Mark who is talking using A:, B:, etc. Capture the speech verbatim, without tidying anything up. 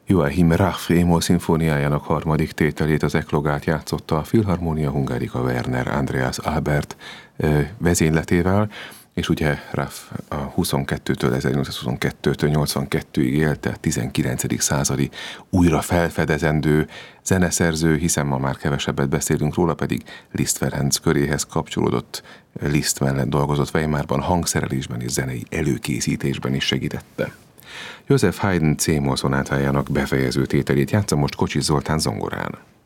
A: Joachim Raff émol szimfóniájának harmadik tételét, az eklogát játszotta a Philharmonia Hungarica Werner Andreas Albert vezényletével, és ugye Raff a huszonkettőtől ezernyolcszázhuszonkettőtől nyolcvankettőig élte, tizenkilencedik századi újra felfedezendő zeneszerző, hiszen ma már kevesebbet beszélünk róla, pedig Liszt Ferenc köréhez kapcsolódott. Liszt mellett dolgozott Weimarban, hangszerelésben és zenei előkészítésben is segítette. József Haydn C-moll szonátájának befejező tételét játsza most Kocsis Zoltán zongorán.